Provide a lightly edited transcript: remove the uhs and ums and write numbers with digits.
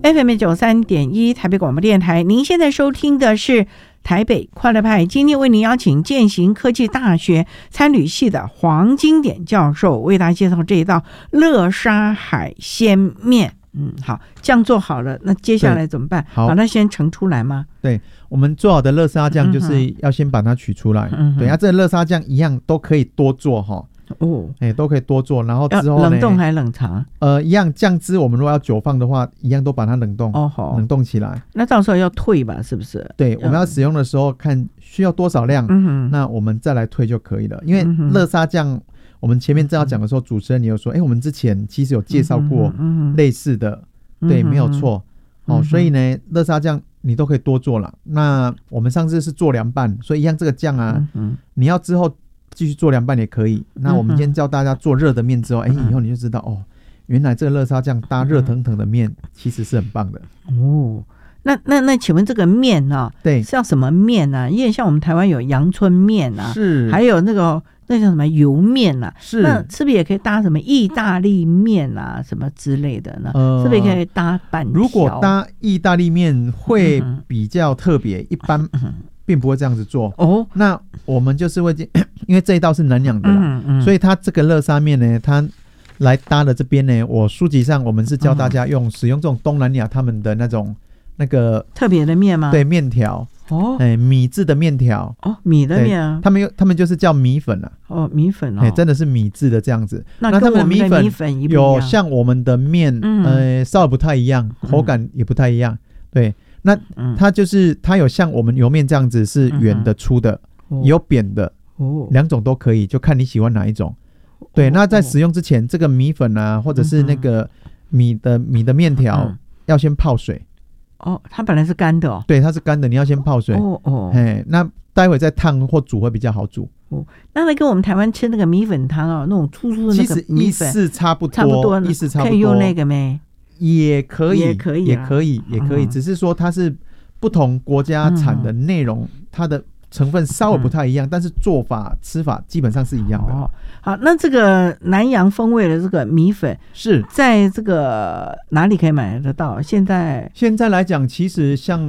FM 93.1台北广播电台，您现在收听的是台北快乐派。今天为您邀请健行科技大学餐旅系的黄金典教授，为大家介绍这一道乐沙海鲜面。好，酱做好了，那接下来怎么办？把它先盛出来吗？ 对，我们做好的乐沙酱就是要先把它取出来。对，这个乐沙酱一样都可以多做哈。都可以多做，然后之后呢， 冷冻还冷藏？ 一样酱汁我们如果要久放的话，一样都把它冷冻，冷冻起来。 那到时候要退吧，是不是？ 对，我们要使用的时候看需要多少量，那我们再来退就可以了。因为乐沙酱，我们前面正要讲的时候，主持人你有说，我们之前其实有介绍过类似的，对，没有错。所以呢，乐沙酱你都可以多做了。那我们上次是做凉拌，所以一样这个酱啊，你要之后继续做凉拌也可以。那我们今天教大家做热的面之后，以后你就知道原来这个乐沙酱搭热腾腾的面其实是很棒的。 那请问这个面啊， 对， 像什么面啊？因为像我们台湾有阳春面啊， 是， 还有那叫什么油面啊， 是， 那是不是也可以搭什么意大利面啊，什么之类的呢？是不是也可以搭板条？ 如果搭意大利面会比较特别，一般并不会这样子做。那我们就是会因为这一道是南洋的啦，所以它这个乐沙面呢，它来搭的这边呢，我书籍上我们是教大家使用这种东南亚他们的那个特别的面吗？ 对，面条。米制的面条。 米的面啊， 他们就是叫米粉啊。 米粉真的是米制的这样子。 那他们的米粉有像我们的面，稍微不太一样，口感也不太一样。对，那它有像我们油面这样子是圆的粗的，有扁的，两种都可以，就看你喜欢哪一种。对，那在使用之前，这个米粉啊，或者是那个米的面条，要先泡水。 它本来是干的。 对，它是干的，你要先泡水。那待会再烫或煮会比较好煮。 那跟我们台湾吃那个米粉汤那种粗粗的那个米粉， 其实意思差不多，意思差不多。 可以用那个没？ 也可以， 也可以， 只是说它是不同国家产的内容，它的成分稍微不太一样，但是做法吃法基本上是一样的。 好，那这个南洋风味的这个米粉是在这个哪里可以买得到？现在来讲，其实像